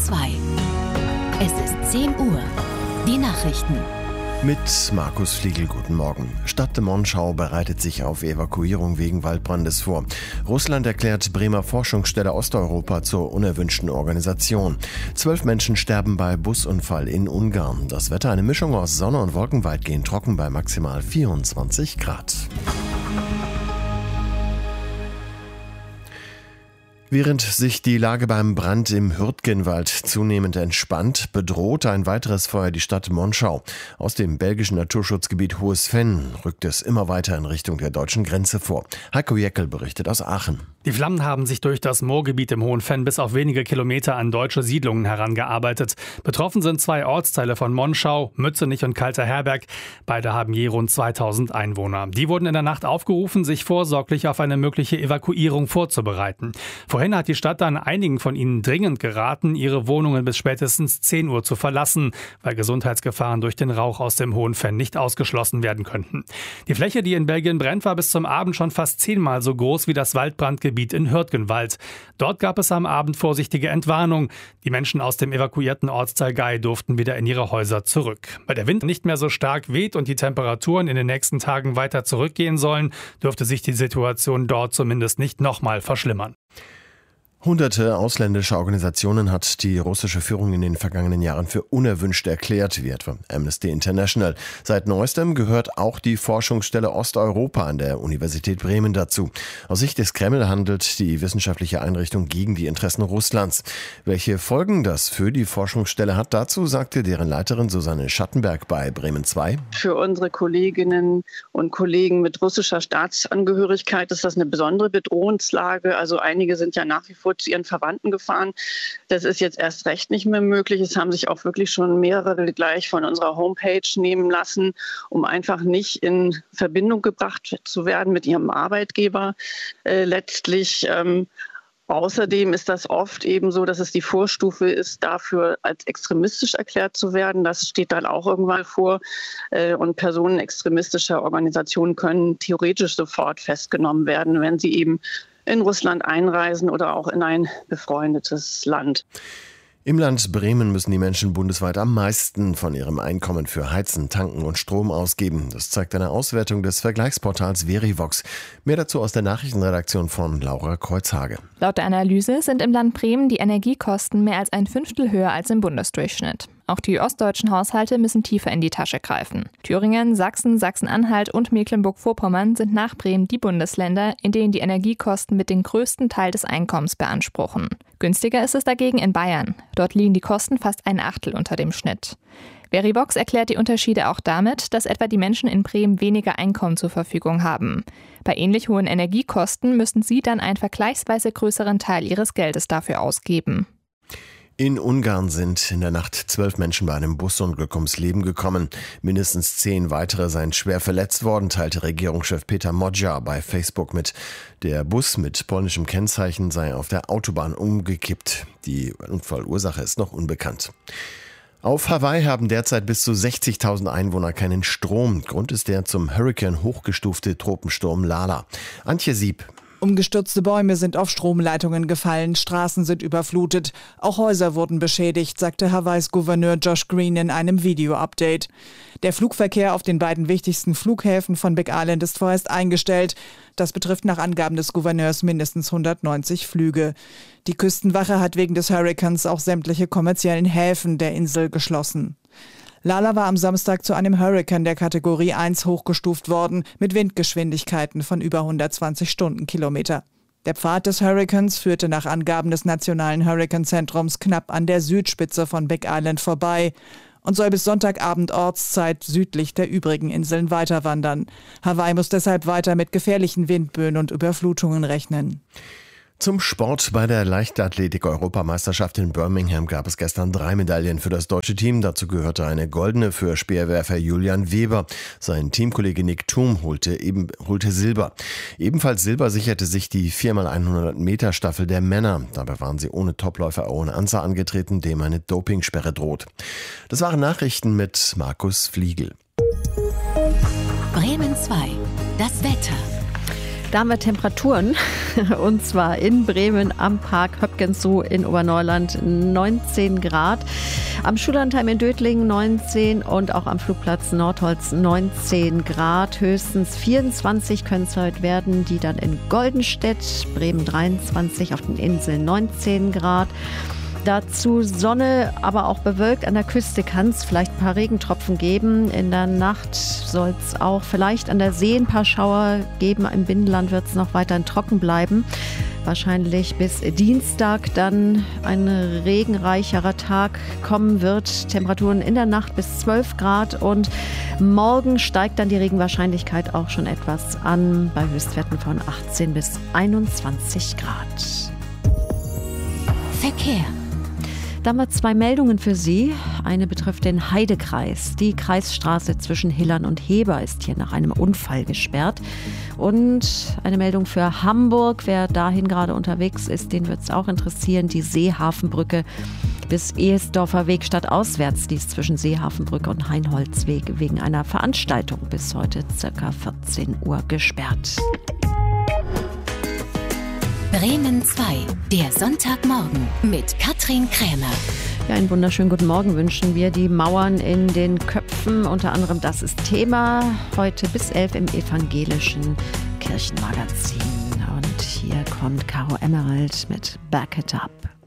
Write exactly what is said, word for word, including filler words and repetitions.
zwei. Es ist zehn Uhr. Die Nachrichten. Mit Markus Fliegel, guten Morgen. Stadt Monschau bereitet sich auf Evakuierung wegen Waldbrandes vor. Russland erklärt Bremer Forschungsstelle Osteuropa zur unerwünschten Organisation. Zwölf Menschen sterben bei Busunfall in Ungarn. Das Wetter eine Mischung aus Sonne und Wolken, weitgehend trocken bei maximal vierundzwanzig Grad. Während sich die Lage beim Brand im Hürtgenwald zunehmend entspannt, bedroht ein weiteres Feuer die Stadt Monschau. Aus dem belgischen Naturschutzgebiet Hohes Venn rückt es immer weiter in Richtung der deutschen Grenze vor. Heiko Jeckel berichtet aus Aachen. Die Flammen haben sich durch das Moorgebiet im Hohen Venn bis auf wenige Kilometer an deutsche Siedlungen herangearbeitet. Betroffen sind zwei Ortsteile von Monschau, Mützenich und Kalter Herberg. Beide haben je rund zweitausend Einwohner. Die wurden in der Nacht aufgerufen, sich vorsorglich auf eine mögliche Evakuierung vorzubereiten. Vorhin hat die Stadt dann einigen von ihnen dringend geraten, ihre Wohnungen bis spätestens zehn Uhr zu verlassen, weil Gesundheitsgefahren durch den Rauch aus dem Hohen Venn nicht ausgeschlossen werden könnten. Die Fläche, die in Belgien brennt, war bis zum Abend schon fast zehnmal so groß wie das Waldbrandgebiet in Hürtgenwald. Dort gab es am Abend vorsichtige Entwarnung. Die Menschen aus dem evakuierten Ortsteil Gei durften wieder in ihre Häuser zurück. Weil der Wind nicht mehr so stark weht und die Temperaturen in den nächsten Tagen weiter zurückgehen sollen, dürfte sich die Situation dort zumindest nicht nochmal verschlimmern. Hunderte ausländische Organisationen hat die russische Führung in den vergangenen Jahren für unerwünscht erklärt, wie etwa Amnesty International. Seit neuestem gehört auch die Forschungsstelle Osteuropa an der Universität Bremen dazu. Aus Sicht des Kreml handelt die wissenschaftliche Einrichtung gegen die Interessen Russlands. Welche Folgen das für die Forschungsstelle hat, dazu sagte deren Leiterin Susanne Schattenberg bei Bremen zwei. Für unsere Kolleginnen und Kollegen mit russischer Staatsangehörigkeit ist das eine besondere Bedrohungslage. Also einige sind ja nach wie vor zu ihren Verwandten gefahren. Das ist jetzt erst recht nicht mehr möglich. Es haben sich auch wirklich schon mehrere gleich von unserer Homepage nehmen lassen, um einfach nicht in Verbindung gebracht zu werden mit ihrem Arbeitgeber. Äh, letztlich ähm, Außerdem ist das oft eben so, dass es die Vorstufe ist, dafür als extremistisch erklärt zu werden. Das steht dann auch irgendwann vor. Und Personen extremistischer Organisationen können theoretisch sofort festgenommen werden, wenn sie eben in Russland einreisen oder auch in ein befreundetes Land. Im Land Bremen müssen die Menschen bundesweit am meisten von ihrem Einkommen für Heizen, Tanken und Strom ausgeben. Das zeigt eine Auswertung des Vergleichsportals Verivox. Mehr dazu aus der Nachrichtenredaktion von Laura Kreuzhage. Laut der Analyse sind im Land Bremen die Energiekosten mehr als ein Fünftel höher als im Bundesdurchschnitt. Auch die ostdeutschen Haushalte müssen tiefer in die Tasche greifen. Thüringen, Sachsen, Sachsen-Anhalt und Mecklenburg-Vorpommern sind nach Bremen die Bundesländer, in denen die Energiekosten mit dem größten Teil des Einkommens beanspruchen. Günstiger ist es dagegen in Bayern. Dort liegen die Kosten fast ein Achtel unter dem Schnitt. Verivox erklärt die Unterschiede auch damit, dass etwa die Menschen in Bremen weniger Einkommen zur Verfügung haben. Bei ähnlich hohen Energiekosten müssen sie dann einen vergleichsweise größeren Teil ihres Geldes dafür ausgeben. In Ungarn sind in der Nacht zwölf Menschen bei einem Busunglück ums Leben gekommen. Mindestens zehn weitere seien schwer verletzt worden, teilte Regierungschef Peter Modja bei Facebook mit. Der Bus mit polnischem Kennzeichen sei auf der Autobahn umgekippt. Die Unfallursache ist noch unbekannt. Auf Hawaii haben derzeit bis zu sechzigtausend Einwohner keinen Strom. Grund ist der zum Hurrikan hochgestufte Tropensturm Lala. Antje Sieb. Umgestürzte Bäume sind auf Stromleitungen gefallen, Straßen sind überflutet, auch Häuser wurden beschädigt, sagte Hawaiis Gouverneur Josh Green in einem Video-Update. Der Flugverkehr auf den beiden wichtigsten Flughäfen von Big Island ist vorerst eingestellt. Das betrifft nach Angaben des Gouverneurs mindestens hundertneunzig Flüge. Die Küstenwache hat wegen des Hurrikans auch sämtliche kommerziellen Häfen der Insel geschlossen. Lala war am Samstag zu einem Hurrikan der Kategorie eins hochgestuft worden, mit Windgeschwindigkeiten von über hundertzwanzig Stundenkilometer. Der Pfad des Hurrikans führte nach Angaben des Nationalen Hurrikanzentrums knapp an der Südspitze von Big Island vorbei und soll bis Sonntagabend Ortszeit südlich der übrigen Inseln weiterwandern. Hawaii muss deshalb weiter mit gefährlichen Windböen und Überflutungen rechnen. Zum Sport. Bei der Leichtathletik-Europameisterschaft in Birmingham gab es gestern drei Medaillen für das deutsche Team. Dazu gehörte eine goldene für Speerwerfer Julian Weber. Sein Teamkollege Nick Thum holte, eben, holte Silber. Ebenfalls Silber sicherte sich die vier mal hundert Meter Staffel der Männer. Dabei waren sie ohne Topläufer Owen Ancer angetreten, dem eine Dopingsperre droht. Das waren Nachrichten mit Markus Fliegel. Bremen zwei. Das Wetter. Da haben wir Temperaturen, und zwar in Bremen am Park Höpkens Zoo in Oberneuland neunzehn Grad, am Schullandheim in Dötlingen neunzehn und auch am Flugplatz Nordholz neunzehn Grad. Höchstens vierundzwanzig können es heute werden, die dann in Goldenstedt, Bremen dreiundzwanzig, auf den Inseln neunzehn Grad. Dazu Sonne, aber auch bewölkt. An der Küste kann es vielleicht ein paar Regentropfen geben. In der Nacht soll es auch vielleicht an der See ein paar Schauer geben. Im Binnenland wird es noch weiterhin trocken bleiben. Wahrscheinlich bis Dienstag dann ein regenreicherer Tag kommen wird. Temperaturen in der Nacht bis zwölf Grad und morgen steigt dann die Regenwahrscheinlichkeit auch schon etwas an, bei Höchstwerten von achtzehn bis einundzwanzig Grad. Verkehr. Da haben wir zwei Meldungen für Sie. Eine betrifft den Heidekreis. Die Kreisstraße zwischen Hillern und Heber ist hier nach einem Unfall gesperrt. Und eine Meldung für Hamburg. Wer dahin gerade unterwegs ist, den wird es auch interessieren. Die Seehafenbrücke bis Ehesdorfer Weg stadtauswärts. Die ist zwischen Seehafenbrücke und Heinholzweg wegen einer Veranstaltung bis heute ca. vierzehn Uhr gesperrt. Bremen zwei, der Sonntagmorgen mit Katrin Krämer. Ja, einen wunderschönen guten Morgen wünschen wir. Die Mauern in den Köpfen, unter anderem das ist Thema heute bis elf im evangelischen Kirchenmagazin. Und hier kommt Caro Emerald mit Back It Up.